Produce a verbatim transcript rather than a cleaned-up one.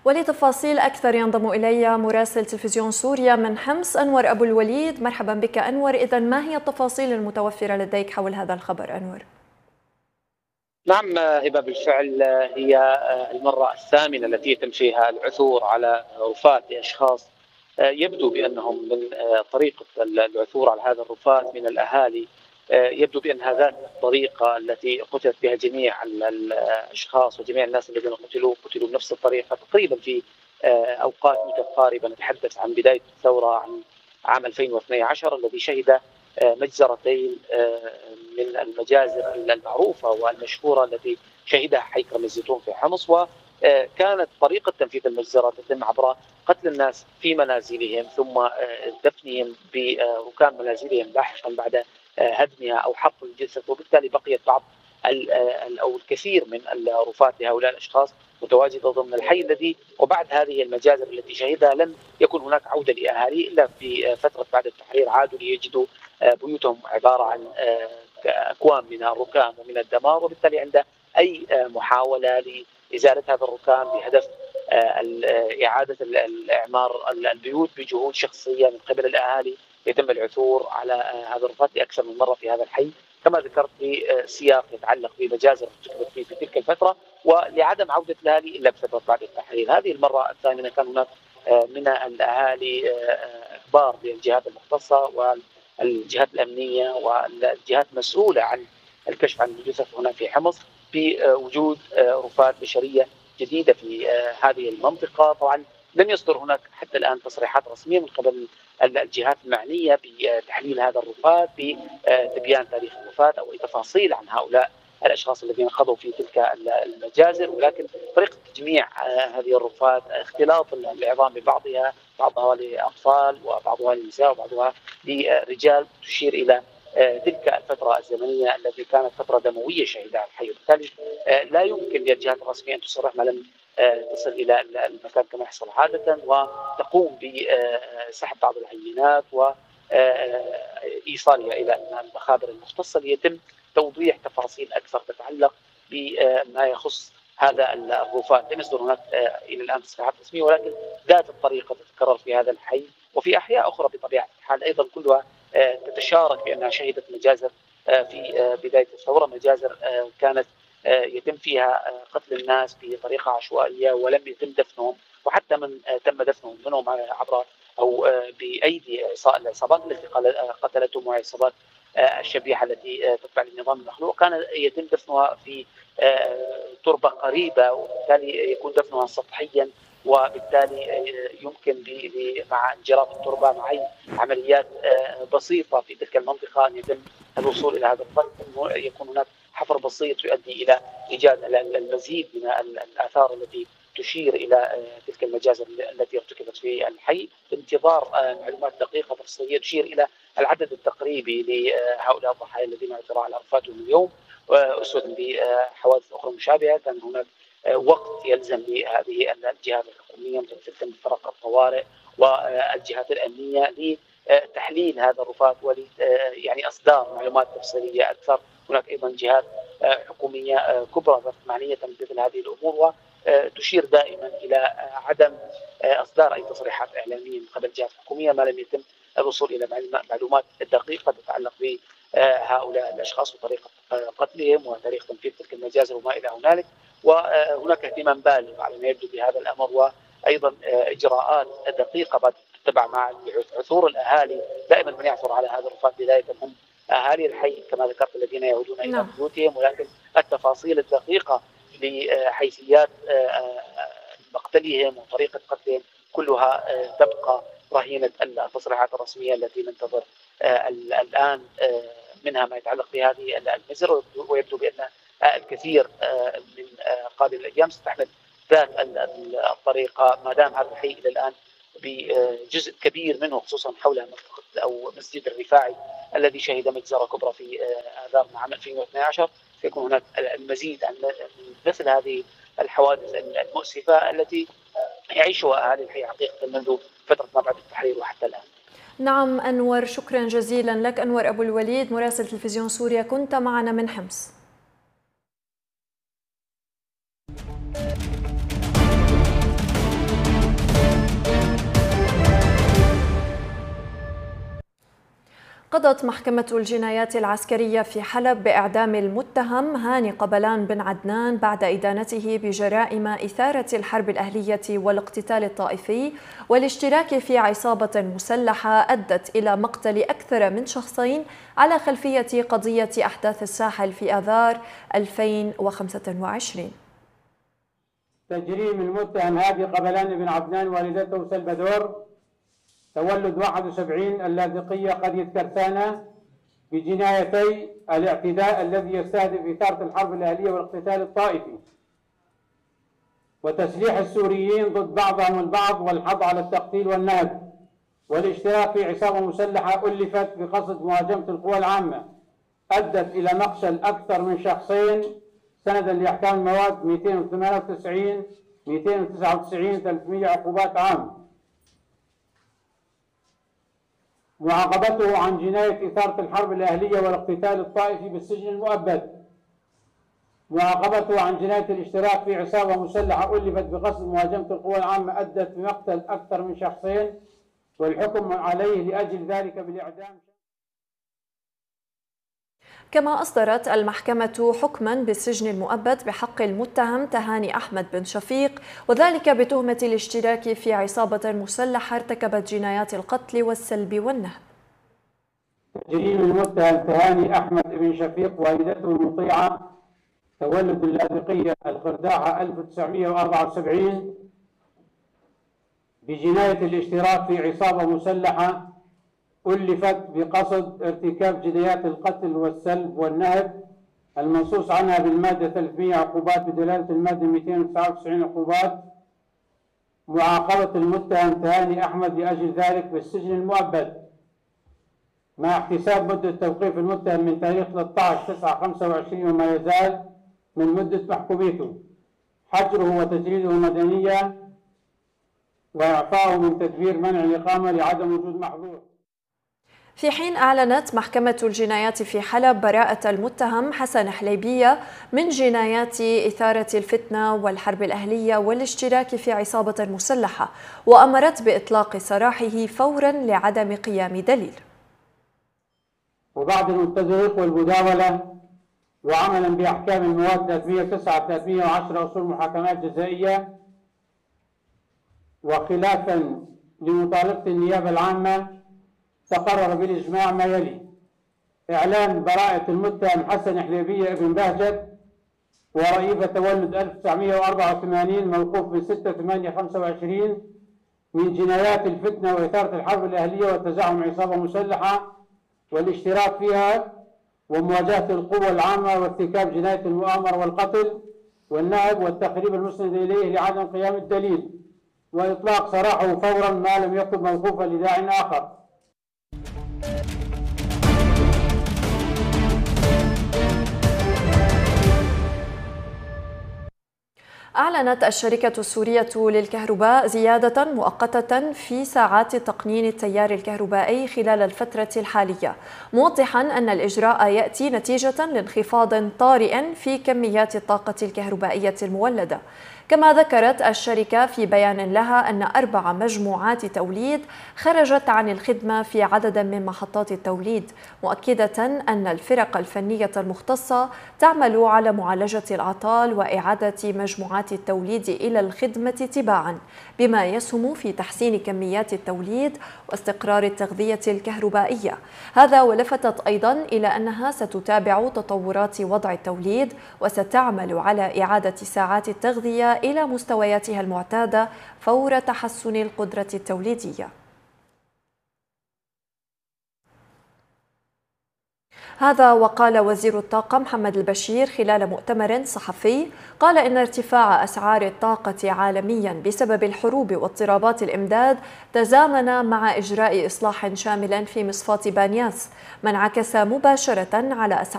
ولتفاصيل أكثر ينضم إلي مراسل تلفزيون سوريا من حمص أنور أبو الوليد. مرحبا بك أنور. إذن ما هي التفاصيل المتوفرة لديك حول هذا الخبر أنور؟ نعم هبة، بالفعل هي المرة الثامنة التي يتم فيها العثور على رفات لأشخاص يبدو بأنهم من طريقة العثور على هذا الرفات من الأهالي، يبدو بأن هذه الطريقة التي قتلت بها جميع الأشخاص وجميع الناس الذين قتلوا قتلوا بنفس الطريقة تقريبا في أوقات متقاربة. نتحدث عن بداية الثورة عن عام ألفين واثني عشر الذي شهد مجزرتين من المجازر المعروفة والمشهورة التي شهدها حي كرم الزيتون في حمص، وكانت طريقة تنفيذ المجزرة تتم عبر قتل الناس في منازلهم ثم دفنهم بركام منازلهم لاحقا بعد هدمها أو حفر الجثث، وبالتالي بقيت بعض أو الكثير من الرفات لهؤلاء الأشخاص متواجدة ضمن الحي الذي وبعد هذه المجازر التي شهدها لم يكن هناك عودة لأهالي إلا في فترة بعد التحرير، عادوا ليجدوا بيوتهم عبارة عن أكوام من الركام ومن الدمار، وبالتالي عند أي محاولة لإزالة هذا الركام بهدف إعادة الإعمار البيوت بجهود شخصية من قبل الأهالي يتم العثور على هذا الرفات لأكثر من مرة في هذا الحي، كما ذكرت بسياق يتعلق بمجازر ارتكبت فيه في تلك الفترة ولعدم عودة الأهالي إلا بفترة بعد التحرير. هذه المرة الثامنة كان هناك من الأهالي إخبار للجهات المختصة والجهات الأمنية والجهات المسؤولة عن الكشف عن الجثث هنا في حمص بوجود رفات بشرية جديدة في هذه المنطقة. طبعا لم يصدر هناك حتى الآن تصريحات رسمية من قبل الجهات المعنية بتحليل هذا الرفات بتبيان تاريخ الرفات أو أي تفاصيل عن هؤلاء الأشخاص الذين قضوا في تلك المجازر، ولكن طريقة تجميع هذه الرفات اختلاط العظام ببعضها، بعضها لأطفال وبعضها للنساء وبعضها لرجال، تشير إلى تلك الفترة الزمنية التي كانت فترة دموية شهدها الحي، وبالتالي لا يمكن للجهات الرسمية أن تصرح ما لم تصل إلى المكان كما يحصل عادة، وتقوم بسحب بعض العينات وإيصالها إلى المخابر المختصة ليتم توضيح تفاصيل أكثر تتعلق بما يخص هذا الرفات. لم يصدر هناك إلى الآن تصريحات رسمية، ولكن ذات الطريقة تتكرر في هذا الحي وفي أحياء أخرى بطبيعة الحال أيضا كلها تتشارك بأنها شهدت مجازر في بداية الثورة، مجازر كانت يتم فيها قتل الناس بطريقة عشوائية ولم يتم دفنهم، وحتى من تم دفنهم منهم عبر أو بأيدي العصابات التي قتلتهم والعصابات الشبيحة التي تتبع للنظام المخلوق كان يتم دفنها في تربة قريبة، وبالتالي يكون دفنها سطحيا، وبالتالي يمكن مع انجراف التربة مع عمليات بسيطة في تلك المنطقة أن يتم الوصول إلى هذا الفرد، يكون هناك حفر بسيط يؤدي إلى إيجاد المزيد من الآثار التي تشير إلى تلك المجازر التي ارتكبت في الحي، بانتظار معلومات دقيقة تفصيلية تشير إلى العدد التقريبي لهؤلاء الضحايا الذين عثر على رفاتهم اليوم، أسوة بحوادث أخرى مشابهة. كان هناك وقت يلزم لهذه الجهات الحكومية مثل فرق الطوارئ والجهات الأمنية لتحليل هذا الرفات ول يعني إصدار معلومات تفصيلية أكثر. هناك أيضا جهات حكومية كبرى معنية بمثل هذه الأمور وتشير دائما إلى عدم إصدار أي تصريحات إعلامية من قبل الجهات الحكومية ما لم يتم الوصول إلى معلومات دقيقة تتعلق بهؤلاء الأشخاص وطريقة قتلهم وتاريخ تنفيذ تلك المجازر وما إلى هنالك. وهناك اهتمام بالغ على ما يبدو بهذا الأمر، وأيضا إجراءات دقيقة قد تتبع مع عثور الأهالي. دائما من يعثر على هذا الرفات بداية هم أهالي الحي كما ذكرت الذين يعودون إلى بيوتهم، ولكن التفاصيل الدقيقة لحيثيات مقتلهم وطريقة قتلهم كلها تبقى رهينة التصريحات الرسمية التي ننتظر الآن منها ما يتعلق بهذه المجزرة، ويبدو بأن الكثير من قادم الأيام ستحمل ذات الطريقة ما دام هذا الحي إلى الآن بجزء كبير منه خصوصا حول منطقة أو مسجد الرفاعي الذي شهد مجزرة كبرى في آذار عام ألفين واثني عشر. سيكون هناك المزيد عن مثل هذه الحوادث المؤسفة التي يعيشها أهالي الحي حقيقة منذ فترة ما بعد التحرير وحتى الآن. نعم أنور، شكرا جزيلا لك. أنور أبو الوليد مراسل تلفزيون سوريا كنت معنا من حمص. قضت محكمة الجنايات العسكرية في حلب بإعدام المتهم هاني قبلان بن عدنان بعد إدانته بجرائم إثارة الحرب الأهلية والاقتتال الطائفي والاشتراك في عصابة مسلحة أدت إلى مقتل أكثر من شخصين على خلفية قضية أحداث الساحل في آذار ألفين وخمسة وعشرين. تجريم المتهم هادي قبلان بن عدنان والدته سلفادور تولد واحد وسبعين اللاذقية قرية كرثانة بجنايتي الاعتداء الذي يستهدف إثارة الحرب الأهلية والاقتتال الطائفي وتسليح السوريين ضد بعضهم البعض والحض على التقتيل والنهب والاشتراك في عصابة مسلحة ألفت بقصد مهاجمة القوى العامة أدت إلى مقتل أكثر من شخصين سندا لأحكام المواد مئتين وثمانية وتسعين مئتين وتسعة وتسعين ثلاثمئة عقوبات عامة. معاقبته عن جناية إثارة الحرب الأهلية والاقتتال الطائفي بالسجن المؤبد. معاقبته عن جناية الاشتراك في عصابة مسلحة ألفت بقصد مهاجمة القوى العامة أدت بمقتل أكثر من شخصين والحكم عليه لأجل ذلك بالإعدام. كما أصدرت المحكمة حكما بالسجن المؤبد بحق المتهم تهاني أحمد بن شفيق وذلك بتهمة الاشتراك في عصابة مسلحة ارتكبت جنايات القتل والسلب والنهب. تجريم المتهم تهاني أحمد بن شفيق والدته المطيعة تولد اللاذقية الخرداعة ألف وتسعمئة وأربعة وسبعين بجناية الاشتراك في عصابة مسلحة ألفت بقصد ارتكاب جنايات القتل والسلب والنهب المنصوص عنها بالمادة ثلاثمئة عقوبات بدلالة المادة مئتين وتسعة وتسعين عقوبات. معاقبة المتهم تهاني أحمد لأجل ذلك بالسجن المؤبد مع احتساب مدة توقيف المتهم من تاريخ ثلاثة عشر تسعة خمسة وعشرين وما يزال من مدة محكوميته، حجره وتجريده مدنيا وإعفاؤه من تدبير منع الإقامة لعدم وجود محظور. في حين أعلنت محكمة الجنايات في حلب براءة المتهم حسن حليبية من جنايات إثارة الفتنة والحرب الأهلية والاشتراك في عصابة مسلحة وأمرت بإطلاق سراحه فورا لعدم قيام دليل. وبعد التدقيق والمداولة وعملا بأحكام المواد ثلاثمئة وتسعة ثلاثمئة وعشرة أصول محاكمات جزائية وخلافا لمطالبة النيابة العامة تقرر بالإجماع ما يلي: إعلان براءة المتهم حسن حليبية ابن بهجت ورئيفة تولد ألف وتسعمئة وأربعة وثمانين موقوف ب ستة ثمانية خمسة وعشرين من جنايات الفتنة وإثارة الحرب الأهلية وتزعم عصابة مسلحة والاشتراك فيها ومواجهة القوى العامة وارتكاب جناية المؤامرة والقتل والنهب والتخريب المسند إليه لعدم قيام الدليل وإطلاق سراحه فورا ما لم يكن موقوفا لداع آخر. أعلنت الشركة السورية للكهرباء زيادة مؤقتة في ساعات تقنين التيار الكهربائي خلال الفترة الحالية، موضحا أن الإجراء يأتي نتيجة لانخفاض طارئ في كميات الطاقة الكهربائية المولدة. كما ذكرت الشركة في بيان لها أن أربع مجموعات توليد خرجت عن الخدمة في عدد من محطات التوليد، مؤكدة أن الفرق الفنية المختصة تعمل على معالجة الأعطال وإعادة مجموعات التوليد إلى الخدمة تباعا، بما يسهم في تحسين كميات التوليد واستقرار التغذية الكهربائية. هذا ولفتت أيضا إلى أنها ستتابع تطورات وضع التوليد وستعمل على إعادة ساعات التغذية إلى مستوياتها المعتادة فور تحسن القدرة التوليدية. هذا وقال وزير الطاقة محمد البشير خلال مؤتمر صحفي، قال إن ارتفاع أسعار الطاقة عالميا بسبب الحروب واضطرابات الإمداد تزامن مع إجراء إصلاح شامل في مصفاة بانياس، ما انعكس مباشرة على أسعار